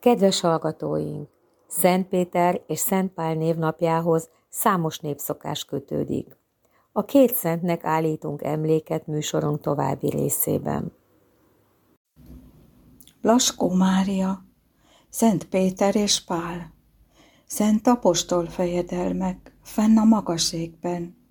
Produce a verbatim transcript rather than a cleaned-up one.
Kedves hallgatóink! Szent Péter és Szent Pál névnapjához számos népszokás kötődik. A két szentnek állítunk emléket műsorunk további részében. Laskó Mária, Szent Péter és Pál, Szent apostol fejedelmek fenn a magaségben,